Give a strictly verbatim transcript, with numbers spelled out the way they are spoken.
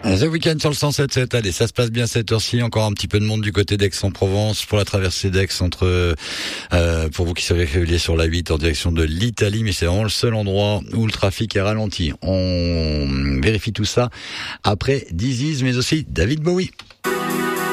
The Weeknd sur le cent sept sept. Allez, ça se passe bien cette heure-ci. Encore un petit peu de monde du côté d'Aix-en-Provence pour la traversée d'Aix entre, euh, pour vous qui savez régulier sur la huit en direction de l'Italie, mais c'est vraiment le seul endroit où le trafic est ralenti. On vérifie tout ça après Dizzy, mais aussi David Bowie.